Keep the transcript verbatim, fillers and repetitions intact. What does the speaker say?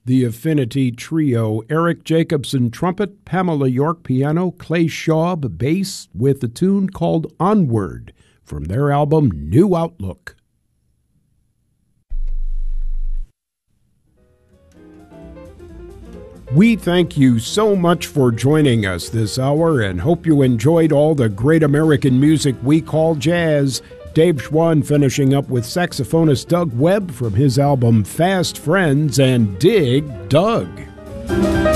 The Affinity Trio, Eric Jacobson trumpet, Pamela York piano, Clay Schaub bass, with a tune called Onward from their album New Outlook. We thank you so much for joining us this hour and hope you enjoyed all the great American music we call jazz. Dave Schwann finishing up with saxophonist Doug Webb from his album Fast Friends and Dig Doug.